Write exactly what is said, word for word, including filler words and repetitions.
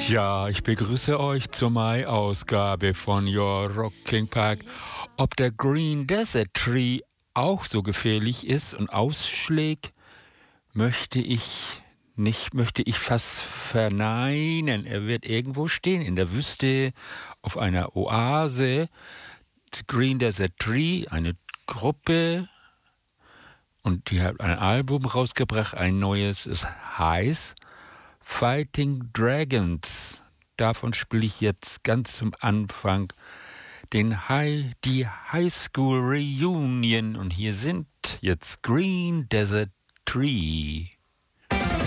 Ja, ich begrüße euch zur Mai-Ausgabe von Your Rocking Park. Ob der Green Desert Tree auch so gefährlich ist und ausschlägt, möchte ich nicht, möchte ich fast verneinen. Er wird irgendwo stehen, in der Wüste, auf einer Oase. Green Desert Tree, eine Gruppe, und die hat ein Album rausgebracht, ein neues, es heißt Fighting Dragons. Davon spiele ich jetzt ganz zum Anfang den High, die High School Reunion. Und hier sind jetzt Green Desert Tree.